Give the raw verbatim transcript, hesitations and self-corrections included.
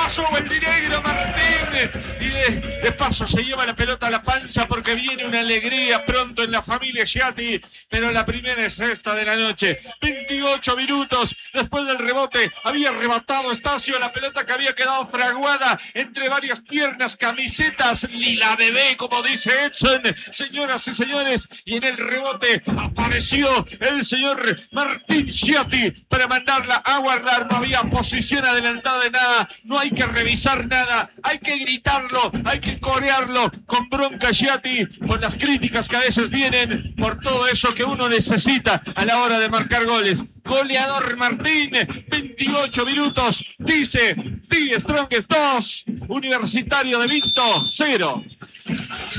pasó el negro Martín y de, de paso se lleva la pelota a la panza porque viene una alegría pronto en la familia Schiatti, pero la primera es esta de la noche. veintiocho minutos después del rebote, había arrebatado Estacio la pelota que había quedado fraguada entre varias piernas, camisetas, lila bebé, como dice Edson, señoras y señores, y en el rebote apareció el señor Martín Schiatti para mandarla a guardar. No había posición adelantada de nada, no hay que revisar nada, hay que gritarlo, hay que corearlo con bronca Schiatti, con las críticas que a veces vienen por todo eso que uno necesita a la hora de marcar goles. Goleador Martín, veintiocho minutos, dice The Strongest dos, Universitario de Vinto, cero.